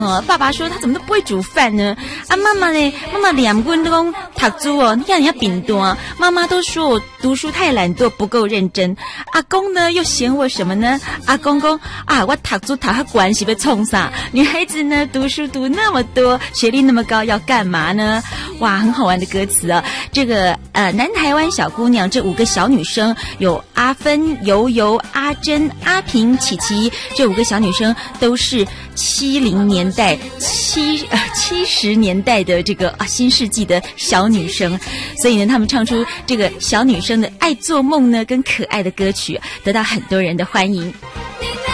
爸爸说他怎么都不会煮饭呢？啊，妈妈呢？妈妈2棍都读书哦，你看人家饼多，妈妈都说我读书太懒惰，不够认真。阿公呢又嫌我什么呢？阿公公啊，我读书读他关系被冲啥？女孩子呢读书读那么多，学历那么高，要干嘛呢？哇，很好玩的歌词哦。这个南台湾小姑娘这5个小女生，有阿芬、游游、阿珍、阿平、琪琪，这5个小女生都是70年代70年代的这个新世纪的小女生，所以呢，她们唱出这个小女生的爱做梦呢，跟可爱的歌曲，得到很多人的欢迎。